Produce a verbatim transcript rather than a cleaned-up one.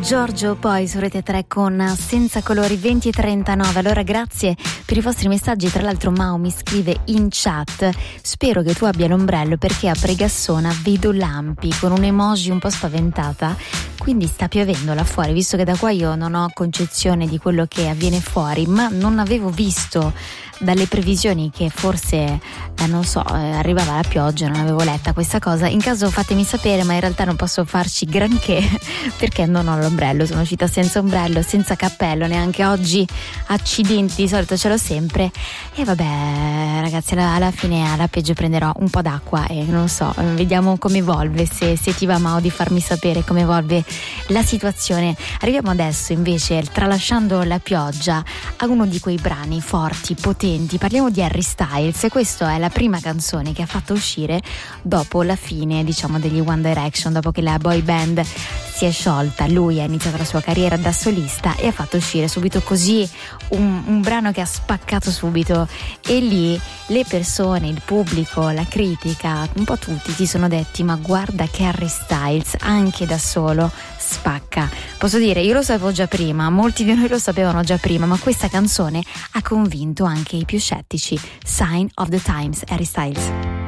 Giorgio poi su Rete tre con Senza Colori venti e trentanove. Allora grazie per i vostri messaggi. Tra l'altro Mao mi scrive in chat: spero che tu abbia l'ombrello perché a Pregassona vedo lampi, con un emoji un po' spaventata, quindi sta piovendo là fuori, visto che da qua io non ho concezione di quello che avviene fuori, ma non avevo visto dalle previsioni che forse eh, non so, eh, arrivava la pioggia, non avevo letta questa cosa. In caso fatemi sapere, ma in realtà non posso farci granché perché non ho l'ombrello, sono uscita senza ombrello, senza cappello, neanche oggi, accidenti, di solito ce l'ho sempre. E vabbè ragazzi, alla, alla fine alla peggio prenderò un po' d'acqua e non so, vediamo come evolve, se, se ti va Mao di farmi sapere come evolve la situazione. Arriviamo adesso invece, tralasciando la pioggia, a uno di quei brani forti, potenti. Parliamo di Harry Styles, e questa è la prima canzone che ha fatto uscire dopo la fine, diciamo, degli One Direction, dopo che la boy band si è sciolta. Lui ha iniziato la sua carriera da solista e ha fatto uscire subito così un, un brano che ha spaccato subito, e lì le persone, il pubblico, la critica, un po' tutti si sono detti: ma guarda che Harry Styles anche da solo spacca. Posso dire, io lo sapevo già prima, molti di noi lo sapevano già prima, ma questa canzone ha convinto anche i più scettici. Sign of the Times, Harry Styles.